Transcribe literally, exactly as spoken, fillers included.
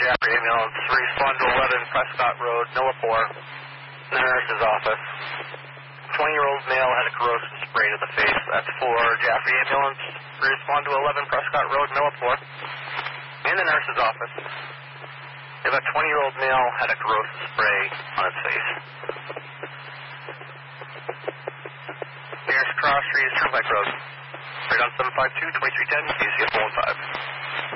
Jaffrey ambulance, respond to eleven Prescott Road, Millipore, the nurse's office. twenty-year-old male had a corrosive spray to the face. That's for Jaffrey ambulance, respond to eleven Prescott Road, Millipore, in the nurse's office. If a twenty-year-old male had a corrosive spray on his face. Nearest cross street is Turnpike Road. Right on seven five two, twenty-three ten, K C F one five.